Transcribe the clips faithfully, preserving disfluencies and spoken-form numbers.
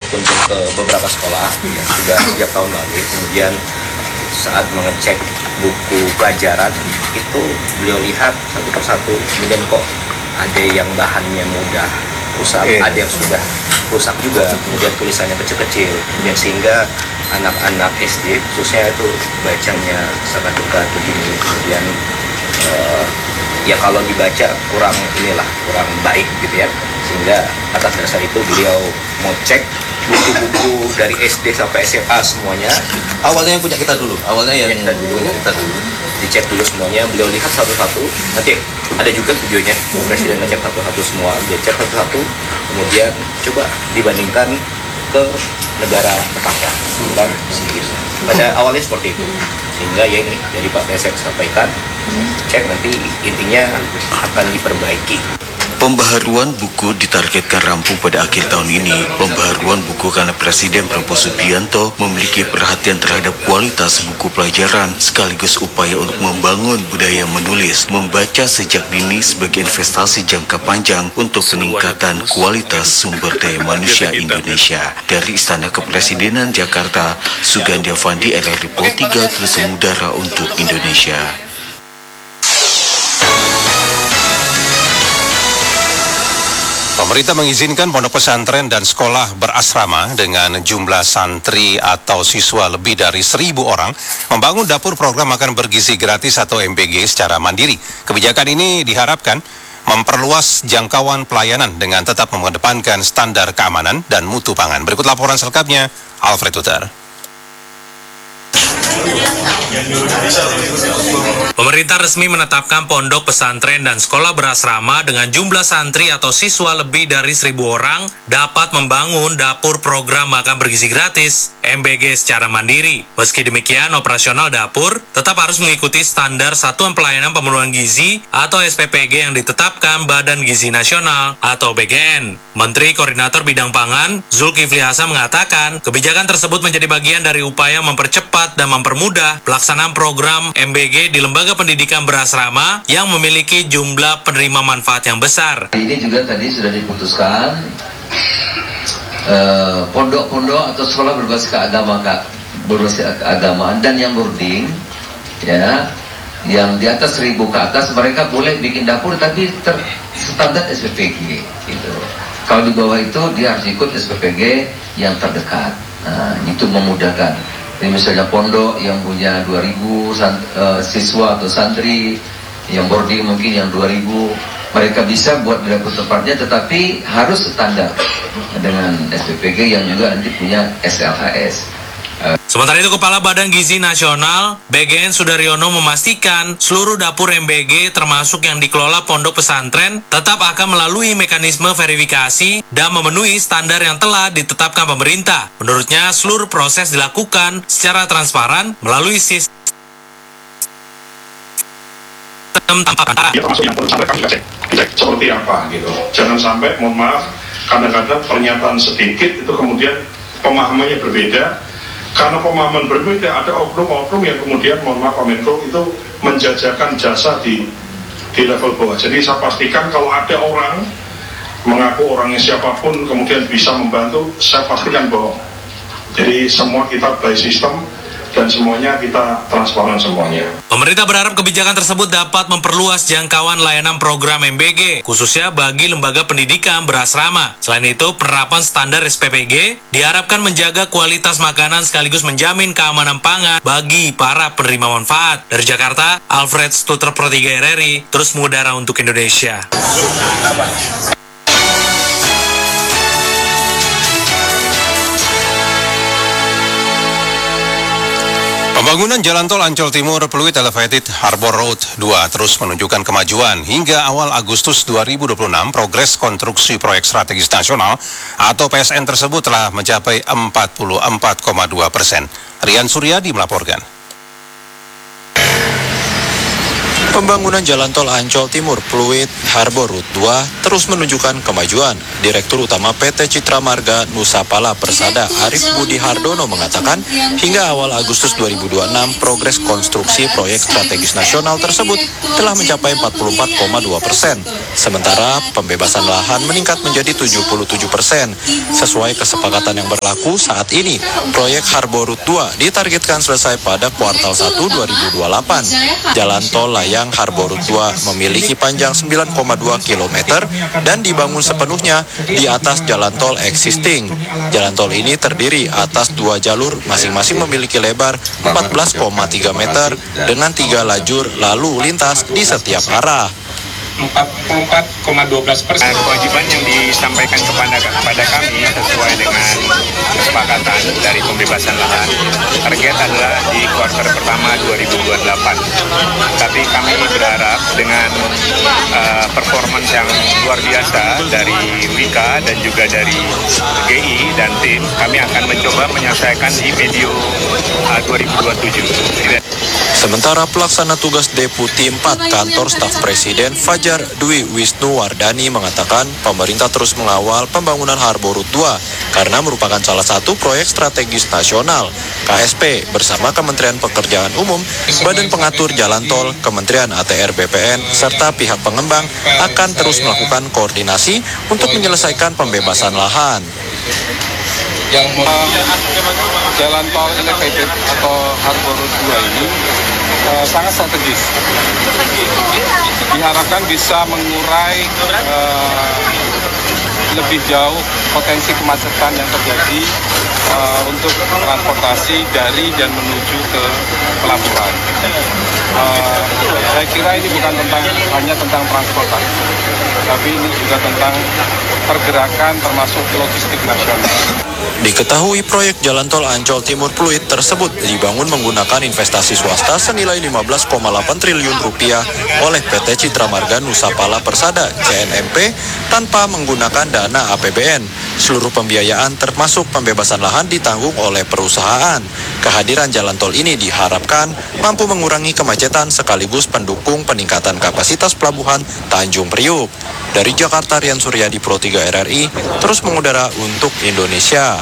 berkunjung ke beberapa sekolah yang sudah sejak tahun lalu. Kemudian saat mengecek buku pelajaran itu beliau lihat satu persatu, kemudian kok ada yang bahannya mudah rusak, okay. ada yang sudah rusak juga, kemudian tulisannya kecil-kecil, kemudian sehingga anak-anak S D khususnya itu bacanya sangat dekat begini, kemudian uh, ya kalau dibaca kurang inilah kurang baik gitu ya, sehingga atas dasar itu beliau mau cek buku-buku dari S D sampai S M A semuanya. Awalnya yang punya kita dulu, awalnya yang kita dulu, punya kita dulu. Dicek dulu semuanya, beliau lihat satu-satu. Nanti ada juga videonya, presiden ngecek satu-satu semua, dia cek satu-satu, kemudian coba dibandingkan ke negara tetangga. Dan pada awalnya seperti itu, sehingga ya ini dari Pak Pesek sampaikan, cek nanti intinya akan diperbaiki. Pembaharuan buku ditargetkan rampung pada akhir tahun ini. Pembaharuan buku karena Presiden Prabowo Subianto memiliki perhatian terhadap kualitas buku pelajaran sekaligus upaya untuk membangun budaya menulis, membaca sejak dini sebagai investasi jangka panjang untuk peningkatan kualitas sumber daya manusia Indonesia. Dari Istana Kepresidenan Jakarta, Sugandi Avandi, R R I Pol tiga, Terus Udara untuk Indonesia. Pemerintah mengizinkan pondok pesantren dan sekolah berasrama dengan jumlah santri atau siswa lebih dari seribu orang membangun dapur program makan bergizi gratis atau M B G secara mandiri. Kebijakan ini diharapkan memperluas jangkauan pelayanan dengan tetap mengedepankan standar keamanan dan mutu pangan. Berikut laporan selengkapnya, Alfred Uter. Pemerintah resmi menetapkan pondok pesantren dan sekolah berasrama dengan jumlah santri atau siswa lebih dari seribu orang dapat membangun dapur program makan bergizi gratis M B G secara mandiri. Meski demikian, operasional dapur tetap harus mengikuti standar Satuan Pelayanan Pemenuhan Gizi atau S P P G yang ditetapkan Badan Gizi Nasional atau B G N. Menteri Koordinator Bidang Pangan Zulkifli Hasan mengatakan kebijakan tersebut menjadi bagian dari upaya mempercepat dan mempermudah pelaksanaan program M B G di lembaga pendidikan berasrama yang memiliki jumlah penerima manfaat yang besar. Ini juga tadi sudah diputuskan pondok-pondok uh, atau sekolah berbasis keagama, berbasis keagamaan dan yang boarding, ya, yang di atas seribu ke atas mereka boleh bikin dapur tapi ter standar S P P G. Gitu. Kalau di bawah itu dia harus ikut S P P G yang terdekat. Nah, itu memudahkan. Jadi misalnya pondok yang punya dua ribu uh, siswa atau santri, yang boarding mungkin yang dua ribu, mereka bisa buat di dapur tempatnya tetapi harus standar dengan S P P G yang juga nanti punya S L H S. Sementara itu, Kepala Badan Gizi Nasional B G N Sudaryono memastikan seluruh dapur M B G termasuk yang dikelola pondok pesantren tetap akan melalui mekanisme verifikasi dan memenuhi standar yang telah ditetapkan pemerintah. Menurutnya, seluruh proses dilakukan secara transparan melalui sistem tanpa ya, termasuk yang perlu disampaikan juga cek, dicek seperti apa gitu. Jangan sampai, mohon maaf, kadang-kadang pernyataan sedikit itu kemudian pemahamannya berbeda. Karena pemahaman berbeda, ada oknum-oknum yang kemudian, mohon maaf Pak Menko, itu menjajakan jasa di di level bawah. Jadi saya pastikan kalau ada orang mengaku orangnya siapapun kemudian bisa membantu, saya pastikan bohong. Jadi semua kita by system dan semuanya kita transparan semuanya. Pemerintah berharap kebijakan tersebut dapat memperluas jangkauan layanan program M B G, khususnya bagi lembaga pendidikan berasrama. Selain itu, penerapan standar S P P G diharapkan menjaga kualitas makanan sekaligus menjamin keamanan pangan bagi para penerima manfaat. Dari Jakarta, Alfred Stuter Pro tiga R R I, terus mengudara untuk Indonesia. Pembangunan Jalan Tol Ancol Timur Pluit Elevated Harbor Road dua terus menunjukkan kemajuan. Hingga awal Agustus dua ribu dua puluh enam, progres konstruksi proyek strategis nasional atau P S N tersebut telah mencapai empat puluh empat koma dua persen. Rian Suryadi melaporkan. Pembangunan Jalan Tol Ancol Timur Pluit Harbor Route dua terus menunjukkan kemajuan. Direktur Utama P T Citra Marga Nusapala Persada Arif Budi Hardono mengatakan, hingga awal Agustus dua ribu dua puluh enam, progres konstruksi proyek strategis nasional tersebut telah mencapai empat puluh empat koma dua persen. Sementara pembebasan lahan meningkat menjadi tujuh puluh tujuh persen. Sesuai kesepakatan yang berlaku saat ini, proyek Harbor Route dua ditargetkan selesai pada kuartal satu dua ribu dua puluh delapan. Jalan tol layang Harbor Route dua memiliki panjang sembilan koma dua kilometer dan dibangun sepenuhnya di atas jalan tol existing. Jalan tol ini terdiri atas dua jalur, masing-masing memiliki lebar empat belas koma tiga meter dengan tiga lajur lalu lintas di setiap arah. empat puluh empat koma dua belas persen. Kewajiban yang disampaikan kepada kepada kami sesuai dengan kesepakatan dari pembebasan lahan, target adalah di kuartal pertama dua ribu dua puluh delapan. Tapi kami berharap dengan uh, performance yang luar biasa dari Wika dan juga dari G I dan tim, kami akan mencoba menyelesaikan di medio uh, dua ribu dua puluh tujuh. Sementara pelaksana tugas Deputi empat Kantor Staf Presiden Fajar Dwi Wisnu Wardani mengatakan pemerintah terus mengawal pembangunan Harbor Route dua karena merupakan salah satu proyek strategis nasional. K S P bersama Kementerian Pekerjaan Umum, Badan Pengatur Jalan Tol, Kementerian A T R B P N, serta pihak pengembang akan terus melakukan koordinasi untuk menyelesaikan pembebasan lahan. Yang jalan tol elevated atau Harbor Route dua ini uh, sangat strategis. Diharapkan bisa mengurai uh, lebih jauh potensi kemacetan yang terjadi uh, untuk transportasi dari dan menuju ke pelabuhan. Uh, saya kira ini bukan tentang hanya tentang transportasi, tapi ini juga tentang pergerakan termasuk logistik nasional. Diketahui proyek Jalan Tol Ancol Timur Pluit tersebut dibangun menggunakan investasi swasta senilai lima belas koma delapan triliun rupiah oleh P T Citra Marga Nusapala Persada C N M P tanpa menggunakan dana A P B N. Seluruh pembiayaan termasuk pembebasan lahan ditanggung oleh perusahaan. Kehadiran jalan tol ini diharapkan mampu mengurangi kemacetan sekaligus pendukung peningkatan kapasitas pelabuhan Tanjung Priuk. Dari Jakarta, Rian Suryadi, Pro tiga R R I, terus mengudara untuk Indonesia.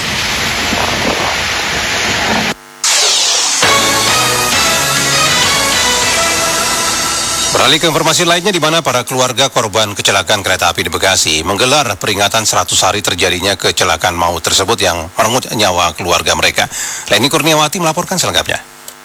Beralih ke informasi lainnya, di mana para keluarga korban kecelakaan kereta api di Bekasi menggelar peringatan seratus hari terjadinya kecelakaan maut tersebut yang merenggut nyawa keluarga mereka. Leni Kurniawati melaporkan selengkapnya.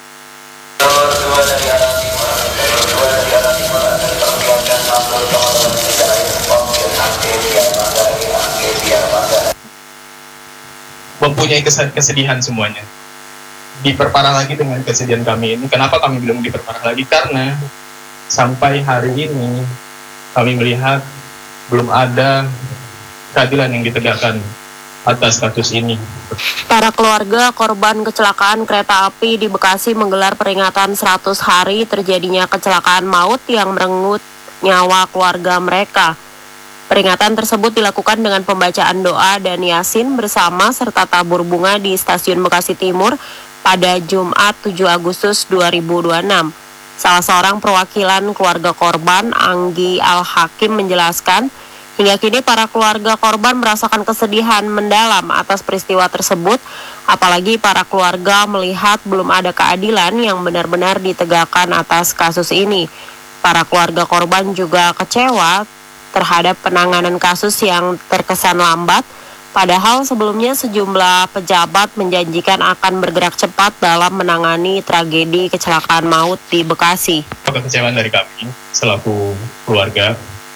Mempunyai kesedihan semuanya. Diperparah lagi dengan kesedihan kami ini. Kenapa kami belum diperparah lagi? Karena sampai hari ini kami melihat belum ada keadilan yang ditegakkan atas kasus ini. Para keluarga korban kecelakaan kereta api di Bekasi menggelar peringatan seratus hari terjadinya kecelakaan maut yang merenggut nyawa keluarga mereka. Peringatan tersebut dilakukan dengan pembacaan doa dan yasin bersama serta tabur bunga di Stasiun Bekasi Timur pada Jumat tujuh Agustus dua ribu dua puluh enam. Salah seorang perwakilan keluarga korban, Anggi Al-Hakim, menjelaskan, hingga kini para keluarga korban merasakan kesedihan mendalam atas peristiwa tersebut, apalagi para keluarga melihat belum ada keadilan yang benar-benar ditegakkan atas kasus ini. Para keluarga korban juga kecewa terhadap penanganan kasus yang terkesan lambat, padahal sebelumnya sejumlah pejabat menjanjikan akan bergerak cepat dalam menangani tragedi kecelakaan maut di Bekasi. Kekecewaan dari kami selaku keluarga,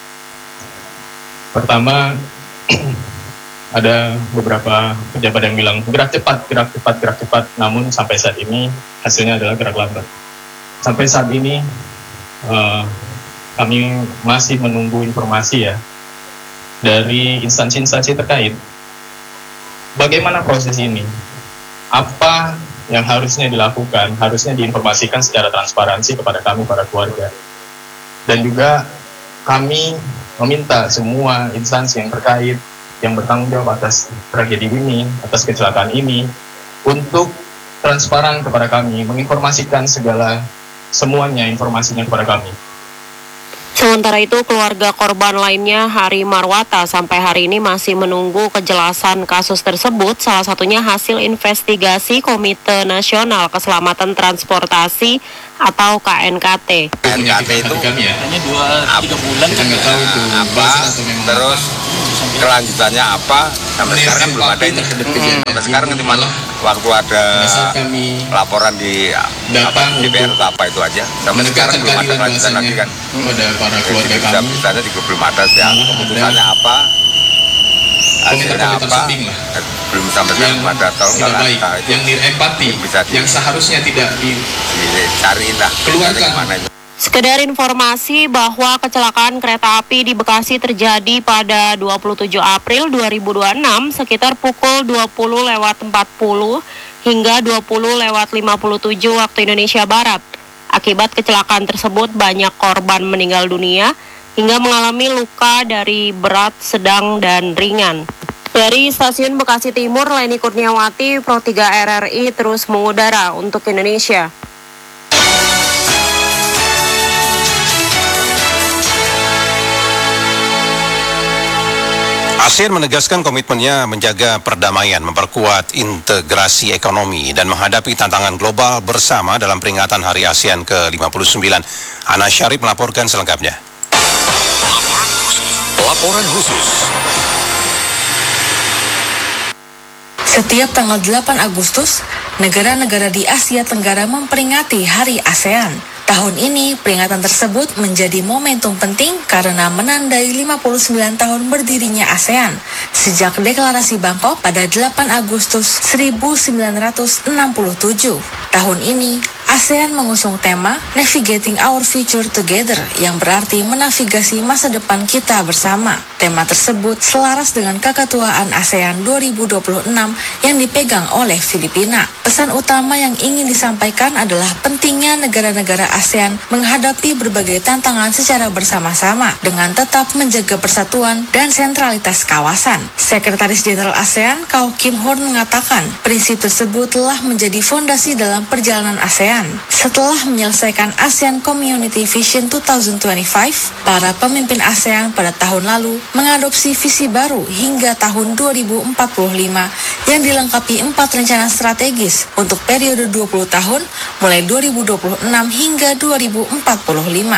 pertama ada beberapa pejabat yang bilang gerak cepat, gerak cepat, gerak cepat, namun sampai saat ini hasilnya adalah gerak lambat. Sampai saat ini uh, kami masih menunggu informasi ya dari instansi-instansi terkait. Bagaimana proses ini? Apa yang harusnya dilakukan? Harusnya diinformasikan secara transparansi kepada kami para keluarga. Dan juga kami meminta semua instansi yang terkait yang bertanggung jawab atas tragedi ini, atas kecelakaan ini, untuk transparan kepada kami, menginformasikan segala semuanya informasinya kepada kami. Sementara itu, keluarga korban lainnya, Hari Marwata, sampai hari ini masih menunggu kejelasan kasus tersebut, salah satunya hasil investigasi Komite Nasional Keselamatan Transportasi atau K N K T. K N K T itu hanya dua tiga bulan kita nggak tahu itu apa, terus kelanjutannya apa, sampai sekarang kan belum ada itu. Sampai sekarang nanti malah waktu ada laporan di D P R atau apa itu aja, sampai sekarang belum ada kelanjutan lagi kan. Pada para keluarga kami, bisa juga belum ada ya, keputusannya apa, hasilnya apa, belum sampai sekarang belum ada. Tolong kalau ada yang empati, yang seharusnya tidak dicariin lah, keluarkan. Sekedar informasi bahwa kecelakaan kereta api di Bekasi terjadi pada dua puluh tujuh April dua ribu dua puluh enam sekitar pukul dua puluh lewat empat puluh hingga dua puluh lewat lima puluh tujuh waktu Indonesia Barat. Akibat kecelakaan tersebut banyak korban meninggal dunia hingga mengalami luka dari berat, sedang, dan ringan. Dari Stasiun Bekasi Timur, Leni Kurniawati, Pro tiga R R I terus mengudara untuk Indonesia. ASEAN menegaskan komitmennya menjaga perdamaian, memperkuat integrasi ekonomi, dan menghadapi tantangan global bersama dalam peringatan Hari ASEAN ke lima puluh sembilan. Ana Syarif melaporkan selengkapnya. Laporan khusus. Setiap tanggal delapan Agustus, negara-negara di Asia Tenggara memperingati Hari ASEAN. Tahun ini, peringatan tersebut menjadi momentum penting karena menandai lima puluh sembilan tahun berdirinya ASEAN sejak Deklarasi Bangkok pada delapan Agustus seribu sembilan ratus enam puluh tujuh. Tahun ini, ASEAN mengusung tema Navigating Our Future Together yang berarti menavigasi masa depan kita bersama. Tema tersebut selaras dengan keketuaan ASEAN dua ribu dua puluh enam yang dipegang oleh Filipina. Pesan utama yang ingin disampaikan adalah pentingnya negara-negara ASEAN menghadapi berbagai tantangan secara bersama-sama dengan tetap menjaga persatuan dan sentralitas kawasan. Sekretaris Jenderal ASEAN Kau Kim Horn mengatakan prinsip tersebut telah menjadi fondasi dalam perjalanan ASEAN. Setelah menyelesaikan ASEAN Community Vision dua ribu dua puluh lima, para pemimpin ASEAN pada tahun lalu mengadopsi visi baru hingga tahun dua ribu empat puluh lima yang dilengkapi empat rencana strategis untuk periode dua puluh tahun mulai dua ribu dua puluh enam hingga dua ribu empat puluh lima.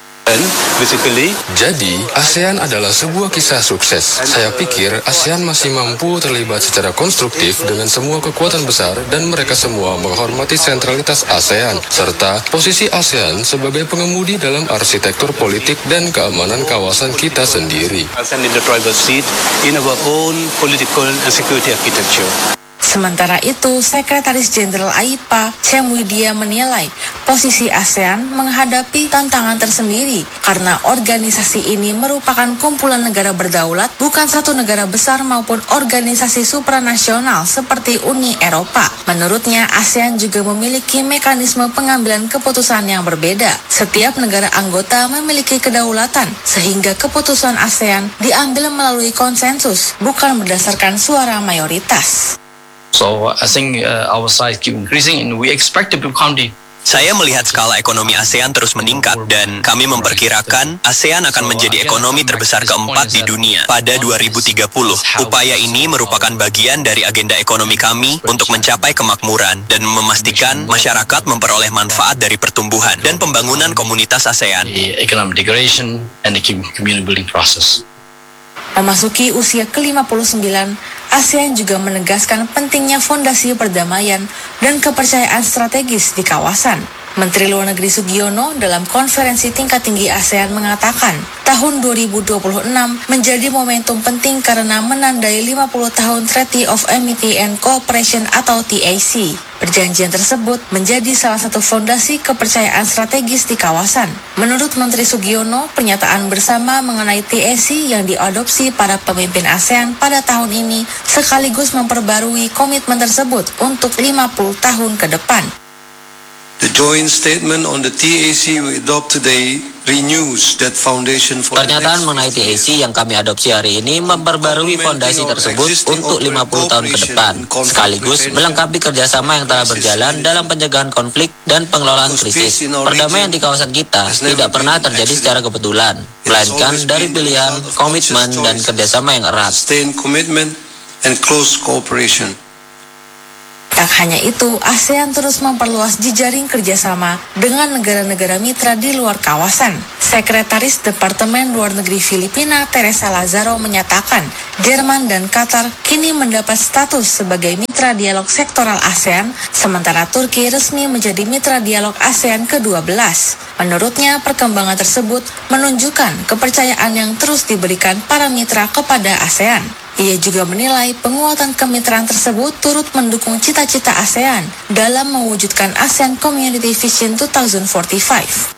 Jadi, ASEAN adalah sebuah kisah sukses. Saya pikir ASEAN masih mampu terlibat secara konstruktif dengan semua kekuatan besar dan mereka semua menghormati sentralitas ASEAN serta posisi ASEAN sebagai pengemudi dalam arsitektur politik dan keamanan kawasan kita sendiri. ASEAN in the driver's seat in our own political and security architecture. Sementara itu, Sekretaris Jenderal A I P A, Cem Widya menilai posisi ASEAN menghadapi tantangan tersendiri karena organisasi ini merupakan kumpulan negara berdaulat, bukan satu negara besar maupun organisasi supranasional seperti Uni Eropa. Menurutnya, ASEAN juga memiliki mekanisme pengambilan keputusan yang berbeda. Setiap negara anggota memiliki kedaulatan, sehingga keputusan ASEAN diambil melalui konsensus, bukan berdasarkan suara mayoritas. So I think uh, our size keep increasing and we expect to become the Saya melihat skala ekonomi ASEAN terus meningkat dan kami memperkirakan ASEAN akan menjadi ekonomi terbesar keempat di dunia pada dua ribu tiga puluh. Upaya ini merupakan bagian dari agenda ekonomi kami untuk mencapai kemakmuran dan memastikan masyarakat memperoleh manfaat dari pertumbuhan dan pembangunan komunitas ASEAN. economic integration and the community building process. Memasuki usia ke lima puluh sembilan, ASEAN juga menegaskan pentingnya fondasi perdamaian dan kepercayaan strategis di kawasan. Menteri Luar Negeri Sugiono dalam konferensi tingkat tinggi ASEAN mengatakan, tahun dua ribu dua puluh enam menjadi momentum penting karena menandai lima puluh tahun Treaty of Amity and Cooperation atau T A C. Perjanjian tersebut menjadi salah satu fondasi kepercayaan strategis di kawasan. Menurut Menteri Sugiono, pernyataan bersama mengenai T A C yang diadopsi para pemimpin ASEAN pada tahun ini sekaligus memperbarui komitmen tersebut untuk lima puluh tahun ke depan. The joint statement on the T A C we adopt today renews that foundation for Pernyataan mengenai T A C yang kami adopsi hari ini memperbarui fondasi tersebut untuk lima puluh tahun ke depan, sekaligus melengkapi kerjasama yang telah berjalan dalam pencegahan konflik dan pengelolaan krisis. Perdamaian di kawasan kita tidak pernah terjadi secara kebetulan, melainkan dari pilihan, komitmen, dan kerjasama yang erat. Tak hanya itu, ASEAN terus memperluas jejaring kerjasama dengan negara-negara mitra di luar kawasan. Sekretaris Departemen Luar Negeri Filipina, Teresa Lazaro, menyatakan Jerman dan Qatar kini mendapat status sebagai mitra dialog sektoral ASEAN, sementara Turki resmi menjadi mitra dialog ASEAN ke dua belas. Menurutnya, perkembangan tersebut menunjukkan kepercayaan yang terus diberikan para mitra kepada ASEAN. Ia juga menilai penguatan kemitraan tersebut turut mendukung cita-cita ASEAN dalam mewujudkan ASEAN Community Vision dua ribu empat puluh lima.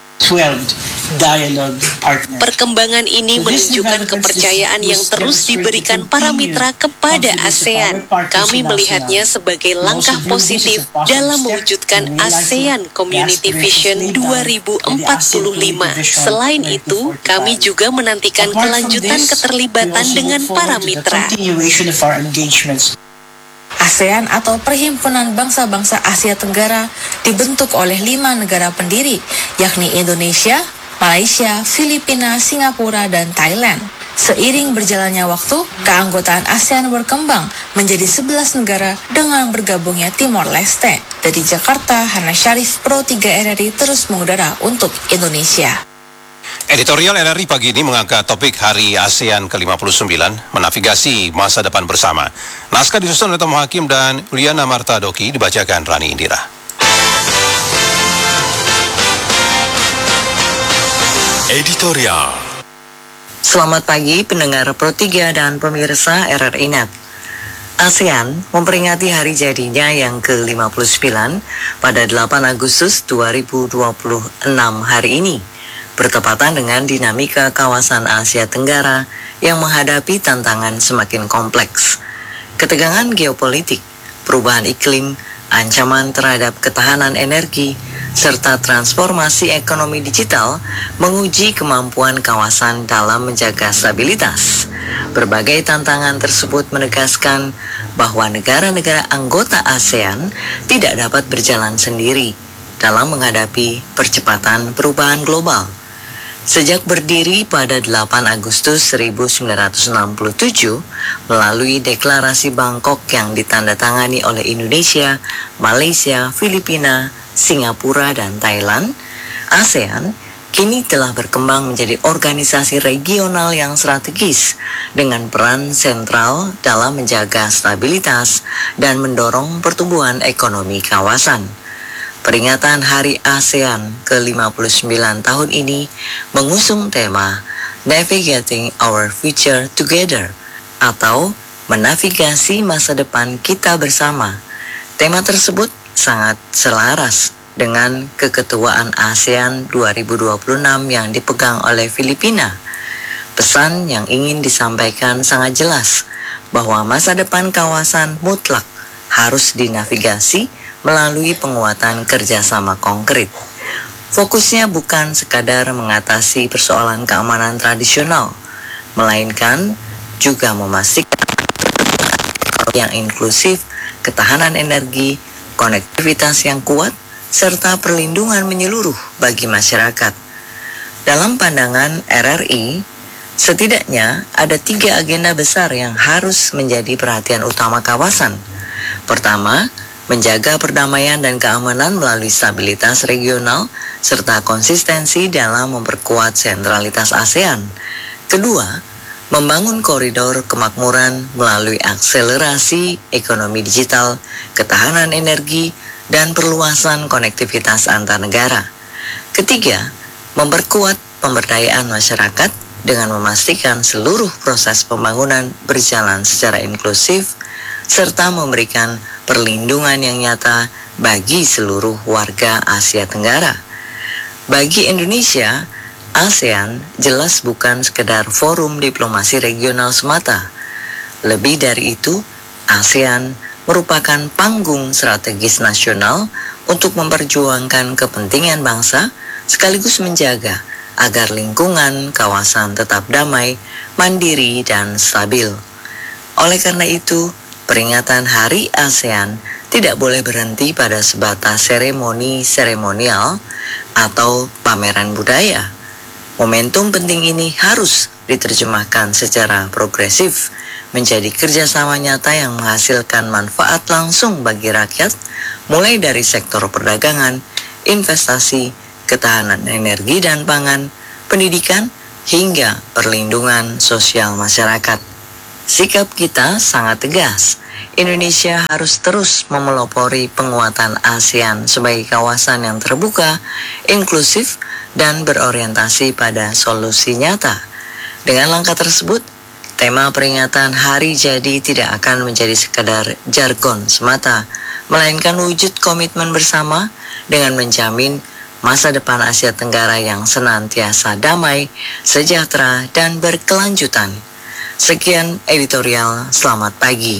Perkembangan ini menunjukkan kepercayaan yang terus diberikan para mitra kepada ASEAN. Kami melihatnya sebagai langkah positif dalam mewujudkan ASEAN Community Vision dua ribu empat puluh lima. Selain itu, kami juga menantikan kelanjutan keterlibatan dengan para mitra. ASEAN atau Perhimpunan Bangsa-Bangsa Asia Tenggara dibentuk oleh lima negara pendiri, yakni Indonesia, Malaysia, Filipina, Singapura, dan Thailand. Seiring berjalannya waktu, keanggotaan ASEAN berkembang menjadi sebelas negara dengan bergabungnya Timor Leste. Dari Jakarta, Hana Syarif, Pro tiga R R I terus mengudara untuk Indonesia. Editorial R R I pagi ini mengangkat topik Hari ASEAN ke lima puluh sembilan, menavigasi masa depan bersama. Naskah disusun oleh Tom Hakim dan Uliana Marta Doki, dibacakan Rani Indira. Editorial. Selamat pagi pendengar Pro tiga dan pemirsa R R I Net. ASEAN memperingati hari jadinya yang ke lima puluh sembilan pada delapan Agustus dua ribu dua puluh enam hari ini, bertepatan dengan dinamika kawasan Asia Tenggara yang menghadapi tantangan semakin kompleks. Ketegangan geopolitik, perubahan iklim, ancaman terhadap ketahanan energi, serta transformasi ekonomi digital menguji kemampuan kawasan dalam menjaga stabilitas. Berbagai tantangan tersebut menegaskan bahwa negara-negara anggota ASEAN tidak dapat berjalan sendiri dalam menghadapi percepatan perubahan global. Sejak berdiri pada delapan Agustus seribu sembilan ratus enam puluh tujuh melalui deklarasi Bangkok yang ditandatangani oleh Indonesia, Malaysia, Filipina, Singapura, dan Thailand, ASEAN kini telah berkembang menjadi organisasi regional yang strategis dengan peran sentral dalam menjaga stabilitas dan mendorong pertumbuhan ekonomi kawasan. Peringatan Hari ASEAN ke lima puluh sembilan tahun ini mengusung tema Navigating Our Future Together atau menavigasi masa depan kita bersama. Tema tersebut sangat selaras dengan keketuaan ASEAN dua ribu dua puluh enam yang dipegang oleh Filipina. Pesan yang ingin disampaikan sangat jelas bahwa masa depan kawasan mutlak harus dinavigasi melalui penguatan kerjasama konkret. Fokusnya bukan sekadar mengatasi persoalan keamanan tradisional, melainkan juga memastikan yang inklusif, ketahanan energi, konektivitas yang kuat, serta perlindungan menyeluruh bagi masyarakat. Dalam pandangan R R I, setidaknya ada tiga agenda besar yang harus menjadi perhatian utama kawasan. Pertama, menjaga perdamaian dan keamanan melalui stabilitas regional, serta konsistensi dalam memperkuat sentralitas ASEAN. Kedua, membangun koridor kemakmuran melalui akselerasi ekonomi digital, ketahanan energi, dan perluasan konektivitas antar negara. Ketiga, memperkuat pemberdayaan masyarakat dengan memastikan seluruh proses pembangunan berjalan secara inklusif, serta memberikan perlindungan yang nyata bagi seluruh warga Asia Tenggara. Bagi Indonesia, ASEAN jelas bukan sekedar forum diplomasi regional semata. Lebih dari itu, ASEAN merupakan panggung strategis nasional untuk memperjuangkan kepentingan bangsa sekaligus menjaga agar lingkungan kawasan tetap damai, mandiri, dan stabil. Oleh karena itu, peringatan Hari ASEAN tidak boleh berhenti pada sebatas seremoni-seremonial atau pameran budaya. Momentum penting ini harus diterjemahkan secara progresif menjadi kerjasama nyata yang menghasilkan manfaat langsung bagi rakyat, mulai dari sektor perdagangan, investasi, ketahanan energi dan pangan, pendidikan, hingga perlindungan sosial masyarakat. Sikap kita sangat tegas. Indonesia harus terus memelopori penguatan ASEAN sebagai kawasan yang terbuka, inklusif, dan berorientasi pada solusi nyata. Dengan langkah tersebut, tema peringatan Hari Jadi tidak akan menjadi sekadar jargon semata, melainkan wujud komitmen bersama dengan menjamin masa depan Asia Tenggara yang senantiasa damai, sejahtera, dan berkelanjutan. Sekian editorial, selamat pagi.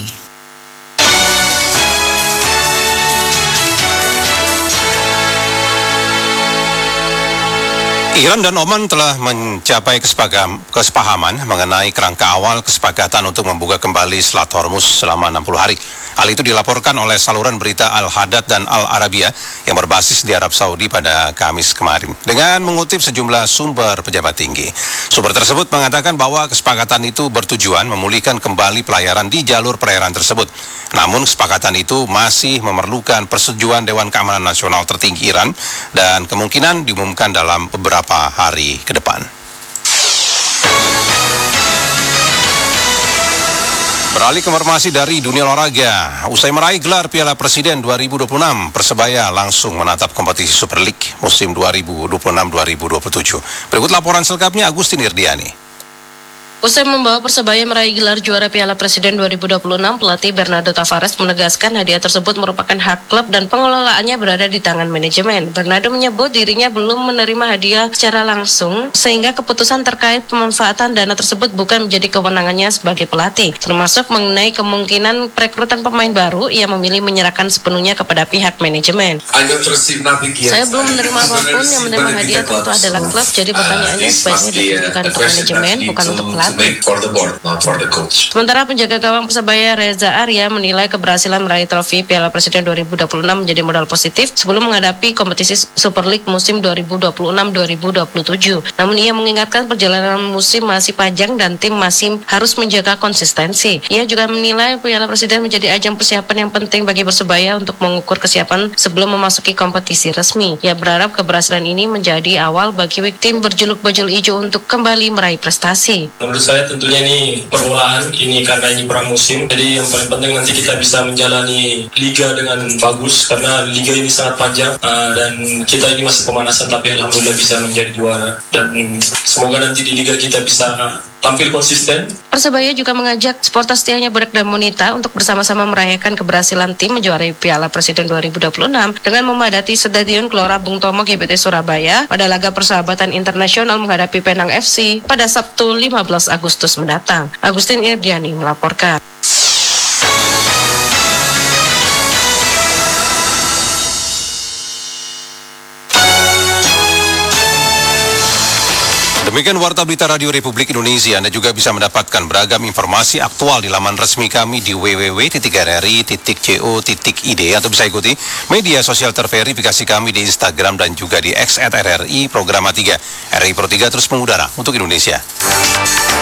Iran dan Oman telah mencapai kesepakam, kesepahaman mengenai kerangka awal kesepakatan untuk membuka kembali Selat Hormuz selama enam puluh hari. Hal itu dilaporkan oleh saluran berita Al-Hadad dan Al-Arabia yang berbasis di Arab Saudi pada Kamis kemarin. Dengan mengutip sejumlah sumber pejabat tinggi. Sumber tersebut mengatakan bahwa kesepakatan itu bertujuan memulihkan kembali pelayaran di jalur perairan tersebut. Namun kesepakatan itu masih memerlukan persetujuan Dewan Keamanan Nasional tertinggi Iran dan kemungkinan diumumkan dalam beberapa hari ke depan. Beralih ke informasi dari dunia olahraga, usai meraih gelar Piala Presiden dua ribu dua puluh enam, Persebaya langsung menatap kompetisi Super League musim dua ribu dua puluh enam dua ribu dua puluh tujuh. Berikut laporan selengkapnya Agustin Irdiani. Usai membawa Persebaya meraih gelar juara Piala Presiden dua ribu dua puluh enam, pelatih Bernardo Tavares menegaskan hadiah tersebut merupakan hak klub dan pengelolaannya berada di tangan manajemen. Bernardo menyebut dirinya belum menerima hadiah secara langsung, sehingga keputusan terkait pemanfaatan dana tersebut bukan menjadi kewenangannya sebagai pelatih. Termasuk mengenai kemungkinan perekrutan pemain baru, ia memilih menyerahkan sepenuhnya kepada pihak manajemen. Saya belum menerima apapun, yang menerima hadiah tentu adalah klub, jadi pertanyaannya sebaiknya ditujukan untuk manajemen, bukan untuk pelatih. Sementara penjaga gawang Persebaya Reza Arya menilai keberhasilan meraih trofi Piala Presiden dua ribu dua puluh enam menjadi modal positif sebelum menghadapi kompetisi Super League musim dua ribu dua puluh enam dua ribu dua puluh tujuh. Namun ia mengingatkan perjalanan musim masih panjang dan tim masih harus menjaga konsistensi. Ia juga menilai Piala Presiden menjadi ajang persiapan yang penting bagi Persebaya untuk mengukur kesiapan sebelum memasuki kompetisi resmi. Ia berharap keberhasilan ini menjadi awal bagi tim berjuluk bajul ijo untuk kembali meraih prestasi. Menurut saya tentunya ini permulaan, ini karena ini pramusim, jadi yang paling penting nanti kita bisa menjalani liga dengan bagus karena liga ini sangat panjang uh, dan kita ini masih pemanasan tapi alhamdulillah bisa menjadi juara dan semoga nanti di liga kita bisa tampil konsisten. Persebaya juga mengajak supporter setianya Bodak dan Monita untuk bersama-sama merayakan keberhasilan tim menjuarai Piala Presiden dua ribu dua puluh enam dengan memadati Stadion Gelora Bung Tomo G B T Surabaya pada laga persahabatan internasional menghadapi Penang F C pada Sabtu lima belas Agustus mendatang. Agustin Irdiani melaporkan. Demikian Warta Berita Radio Republik Indonesia. Anda juga bisa mendapatkan beragam informasi aktual di laman resmi kami di w w w titik r r i titik co titik i d atau bisa ikuti media sosial terverifikasi kami di Instagram dan juga di X at R R I Programa tiga. R R I Pro tiga terus mengudara untuk Indonesia.